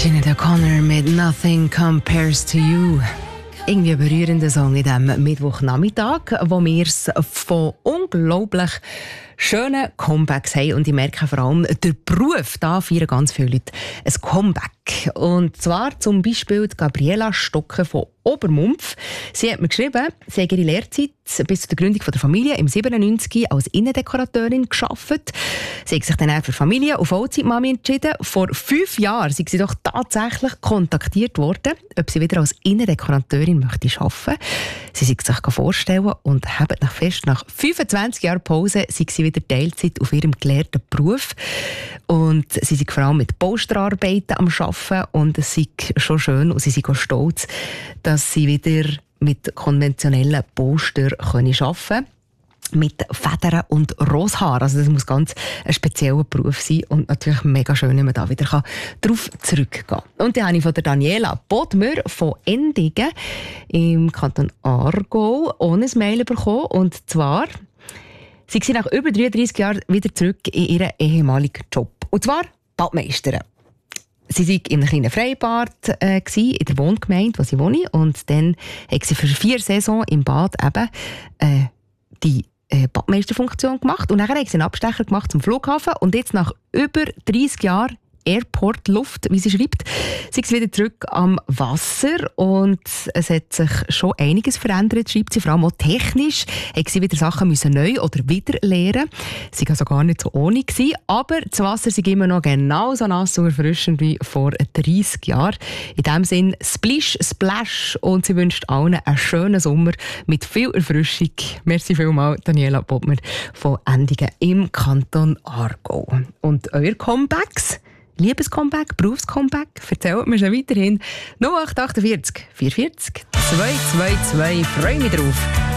Sinead O'Connor mit «Nothing Compares to You». Irgendwie ein berührender Song in diesem Mittwochnachmittag, wo wir es von unglaublich schönen Comebacks haben. Und ich merke vor allem, der Beruf, da feiern ganz viele Leute ein Comeback. Und zwar zum Beispiel Gabriela Stocke von Obermumpf. Sie hat mir geschrieben, sie hat ihre Lehrzeit bis zur Gründung der Familie im 97 als Innendekorateurin gearbeitet. Sie hat sich dann auch für Familie- und Vollzeitmami entschieden. Vor 5 Jahren sind sie doch tatsächlich kontaktiert worden, ob sie wieder als Innendekorateurin möchte arbeiten. Sie sich vorstellen und haben nach 25 Jahren Pause sind sie wieder Teilzeit auf ihrem gelehrten Beruf. Und sie sind vor allem mit Posterarbeiten am Arbeiten und es ist schon schön und sie sind stolz, dass sie wieder mit konventionellen Poster arbeiten können. Mit Federn und Roshaar. Also das muss ganz ein spezieller Beruf sein und natürlich mega schön, wenn man da wieder darauf zurückgehen kann. Und dann habe ich von der Daniela Bodmer von Endigen im Kanton Aargau ohne ein Mail bekommen. Und zwar, sie sind nach über 33 Jahren wieder zurück in ihren ehemaligen Job. Und zwar Badmeisterin. Sie war in einem kleinen Freibad in der Wohngemeinde, wo sie wohne. Und dann hat sie für 4 Saisons im Bad eben die Badmeisterfunktion gemacht. Und dann hat sie einen Abstecher gemacht zum Flughafen. Und jetzt nach über 30 Jahren Airport-Luft, wie sie schreibt, sind sie wieder zurück am Wasser und es hat sich schon einiges verändert, schreibt sie, vor allem auch technisch, hat sie wieder Sachen müssen neu oder wieder lernen. Sie war also gar nicht so ohne gewesen, aber das Wasser ist immer noch genauso nass und erfrischend wie vor 30 Jahren. In diesem Sinn Splish, Splash und sie wünscht allen einen schönen Sommer mit viel Erfrischung. Merci vielmals, Daniela Bodmer von Endigen im Kanton Aargau. Und eure Comebacks? Liebescomeback, Berufscomeback, erzählt mir schon weiterhin 0848 440 222. Freue mich drauf.